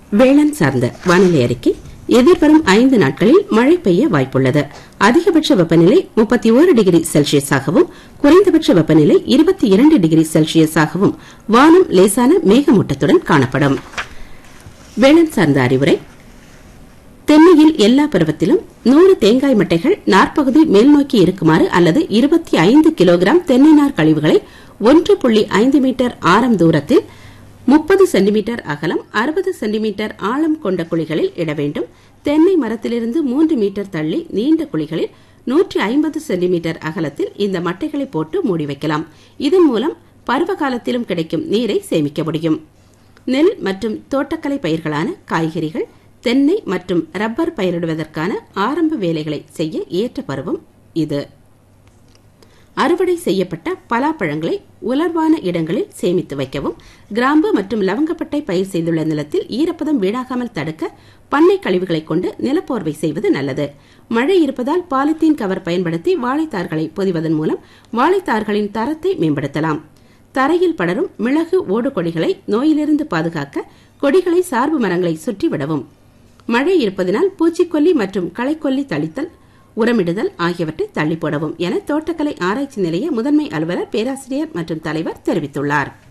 வேளாண் சார்ந்த வானிலை அறிக்கை. எதிர்வரும் 5 நாட்களில் மழை பெய்ய வாய்ப்புள்ளது. அதிகபட்ச வெப்பநிலை 31 டிகிரி செல்சியஸாகவும் குறைந்தபட்ச வெப்பநிலை 22 டிகிரி செல்சியஸாகவும் வானம் லேசான மேகமூட்டத்துடன் காணப்படும். வேளாண் சார்ந்த அறிவுரை. தென்னையில் எல்லா பருவத்திலும் 100 தேங்காய் மட்டைகள் நார்பகுதி மேல்நோக்கி இருக்குமாறு அல்லது 25 கிலோகிராம் தென்னை நார் கழிவுகளை 1.5 மீட்டர் ஆரம் தூரத்தில் 30 சென்டிமீட்டர் அகலம் 60 சென்டிமீட்டர் ஆழம் கொண்ட குழிகளில் இட வேண்டும். தென்னை மரத்திலிருந்து 3 மீட்டர் தள்ளி நீண்ட குழிகளில் 150 சென்டிமீட்டர் அகலத்தில் இந்த மட்டைகளை போட்டு மூடி வைக்கலாம். இதன் மூலம் பருவ காலத்திலும் கிடைக்கும் நீரை சேமிக்க முடியும். நெல் மற்றும் தோட்டக்கலை பயிர்களான காய்கறிகள், தென்னை மற்றும் ரப்பர் பயிரிடுவதற்கான ஆரம்ப வேலைகளை செய்ய ஏற்ற பருவம் இது. அறுவடை செய்யப்பட்ட பலாப்பழங்களை உலர்வான இடங்களில் சேமித்து வைக்கவும். கிராம்பு மற்றும் லவங்கப்பட்டை பயிர் செய்துள்ள நிலத்தில் ஈரப்பதம் வீணாகாமல் தடுக்க பண்ணை கழிவுகளை கொண்டு நிலப்போர்வை செய்வது நல்லது. மழை இருப்பதால் பாலித்தீன் கவர் பயன்படுத்தி வாழைத்தார்களை பொதிவதன் மூலம் வாழைத்தார்களின் தரத்தை மேம்படுத்தலாம். தரையில் படரும் மிளகு ஓடு கொடிகளை நோயிலிருந்து பாதுகாக்க கொடிகளை சார்பு மரங்களை சுற்றி விடவும். மழை இருப்பதனால் பூச்சிக்கொல்லி மற்றும் களைக்கொல்லி தளித்தல், உரமிடுதல் ஆகியவற்றை தள்ளி போடவும் என தோட்டக்கலை ஆராய்ச்சி நிலைய முதன்மை அலுவலர், பேராசிரியர் மற்றும் தலைவர் தெரிவித்துள்ளார்.